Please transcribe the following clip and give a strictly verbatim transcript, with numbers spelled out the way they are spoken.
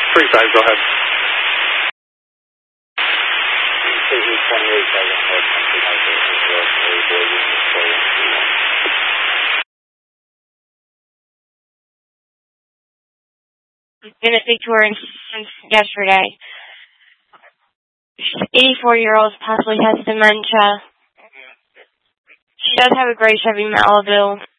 three five, go ahead. I'm going to speak to her yesterday. eighty-four-year-old, possibly has dementia. She does have a gray Chevy Malibu.